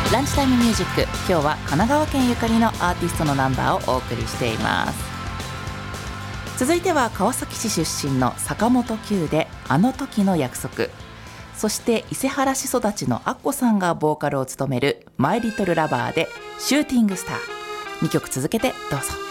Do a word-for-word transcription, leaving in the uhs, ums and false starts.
ランチタイムミュージック、今日は神奈川県ゆかりのアーティストのナンバーをお送りしています。続いては川崎市出身の坂本九であの時の約束、そして伊勢原市育ちのアッコさんがボーカルを務めるマイリトルラバーでシューティングスター。にきょく続けてどうぞ。